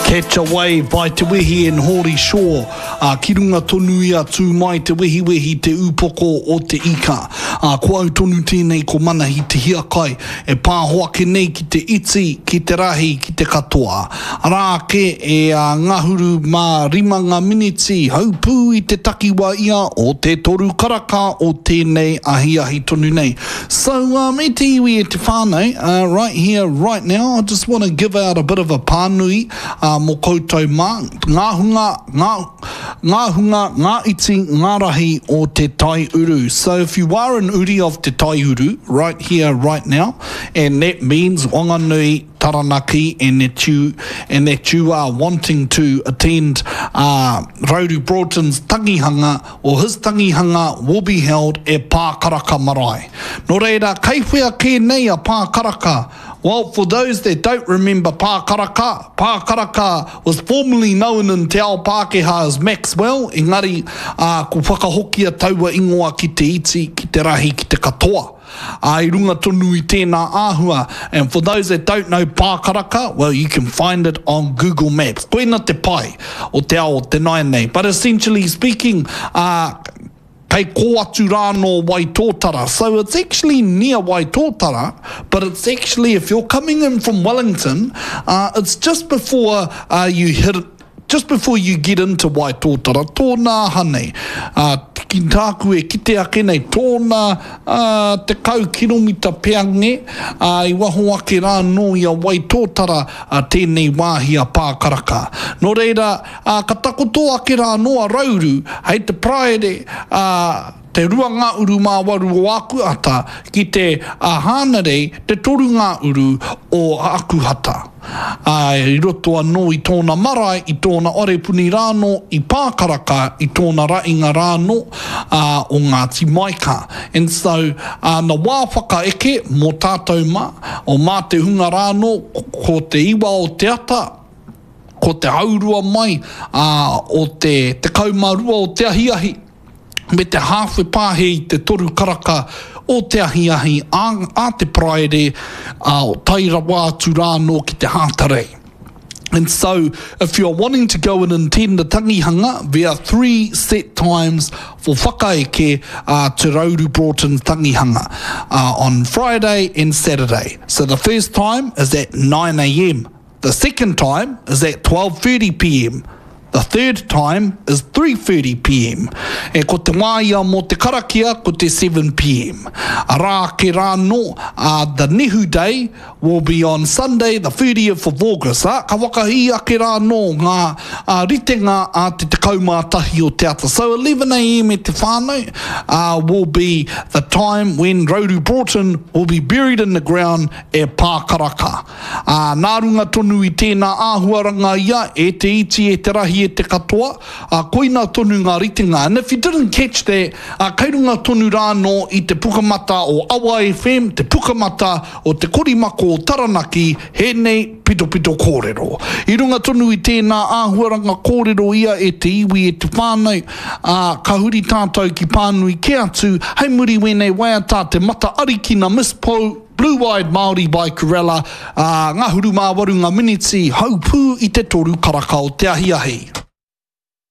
Catch a Wave by Te Wehi and Hori Shore. Ki runga tonu ia tū mai Te Wehi te upoko o te ika. Kua au tonu tēnei ko manahi te hiakai e pāhoake nei ki te iti, ki te rahi, ki te katoa. Rā ke e ngahuru mā rima ngā miniti haupū i te takiwa ia o te toru karaka o tēnei ahi tonu nei. So me te iwi e te whānau, right here, right now, I just want to give out a bit of a pānui mō koutou mā. Ngā hunga, ngā iti, ngā rahi o te tai uru. So if you are an uri of te tai uru, right here, right now, and that means Wanganui, Taranaki, and that you are wanting to attend Raudu Broughton's tangihanga, or his tangihanga will be held at Pākaraka Marae. Nō reira, kei whea ke nei a Pākaraka. Well, for those that don't remember Pākaraka, Pākaraka was formerly known in Te Ao Pākehā as Maxwell, engari ko whakahokia taua ingoa ki te iti, ki te rahi, ki te katoa. I runga tonu I tēnā āhua. And for those that don't know Pākaraka, well, you can find it on Google Maps. Koina te pai o te ao te nai nei. But essentially speaking, kei ko atu rāno Waitōtara. So it's actually near Waitōtara, but it's actually, if you're coming in from Wellington, it's just before you hit it. Just before you get into Waitōtara, tōnā hane, ki tāku e kite ake nei, tōnā te kau kilomita peange, I waho ake rā no I a Waitōtara tēnei wāhi a Pākaraka. Nō reira, ka takoto ake rā no a Rauru, hei te praere, te rua ngā uru mā waru o Akuhata, ki te hānare, te toru ngā uru o Akuhata. I roto anō I tōna marae, I tōna orepuni rāno, I Pākaraka, I tōna rainga rāno o Ngāti Maika. And so, na wā whakaeke mō tātou mā, o mā te hunga rāno, ko te iwa o te ata, ko te haurua mai, o te kaumarua o te ahiahi, me te hawhi pāhe I te toru karaka o te ahiahi a te praere o taira wātu rāno ki te hātarei. And so, if you're wanting to go and attend the tangihanga, there are 3 set times for whakaeke to Raudu Broughton's tangihanga on Friday and Saturday. So the first time is at 9 a.m. The second time is at 12:30 p.m. The third time is 3:30 p.m. E ko te māia mō te karakia, ko te 7 p.m. Rā ke rāno, the Nehu Day will be on Sunday, the 30th of August. Ka wakahi ake rāno ngā ritenga a te kaumātahi o te ata. So 11 a.m. e te whānau will be the time when Raudu Broughton will be buried in the ground e Pākaraka. Nā runga tonu I tēnā āhuaranga ia, e te iti, e te rahi, e te katoa, koina tonu ngā ritenga. And if you didn't catch that, kei runga tonu rāno I te pukamata o Awa FM, te pukamata o te korimako o Taranaki, he nei pito kōrero. I runga tonu I tēnā āhuaranga kōrero ia e te iwi e te whānau, ka huri tātou ki pānui ke atu, hei muri wene waiata te mata arikina Miss Po, Blue-Eyed Māori by Corella, ngā huru mā waru ngā miniti, haupū I te toru karaka o te ahiahi.